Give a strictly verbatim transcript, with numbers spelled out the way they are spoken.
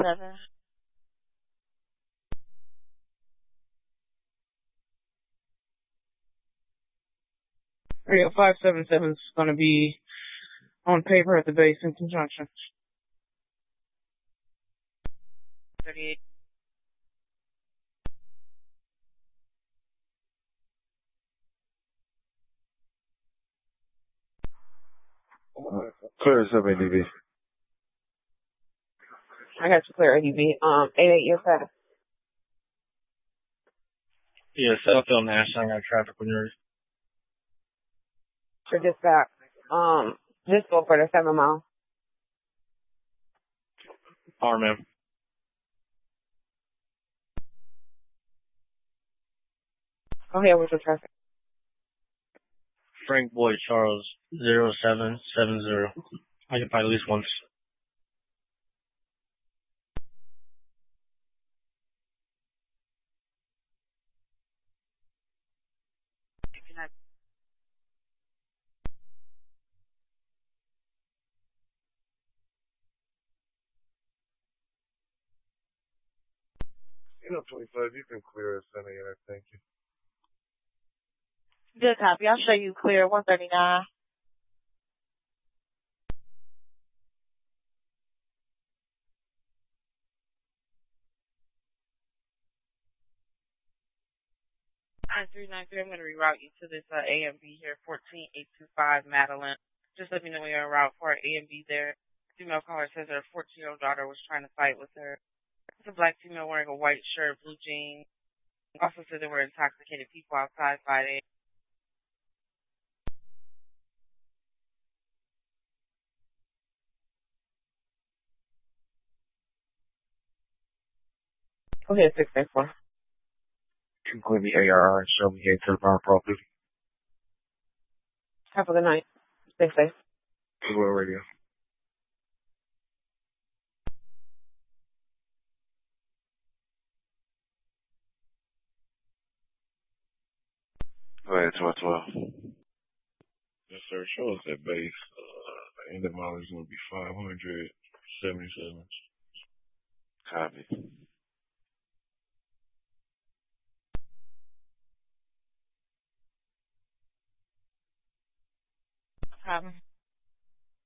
seven. Radio five seven seven is going to be on paper at the base in conjunction. thirty-eight. Clear seven A D V. I got you clear, A D V. Um, eight eight, you're fast. Yeah, Southfield National, I got traffic when you're ready. For dispatch. Um, just go for the seven mile. R, ma'am. Go ahead with your traffic. Frank Boyd Charles, zero seven seven zero. I can find at least once. You know, twenty-five, you can clear us Sunday, I thank you. Good copy. I'll show you clear one thirty-nine. nine three nine three, I'm going to reroute you to this uh, A M B here, fourteen eight two five Madeline. Just let me know when you're en route for an A M B there. Female caller says her fourteen-year-old daughter was trying to fight with her. It's a black female wearing a white shirt, blue jeans. Also said there were intoxicated people outside fighting. Go ahead, six eight four. You can clear me A R R and show me here to the power property. Have a good night. Stay safe. Good radio. Go ahead, twelve twelve. Yes, sir. Show us that base. Uh, end of mileage is going to be five hundred seventy-seven. Copy.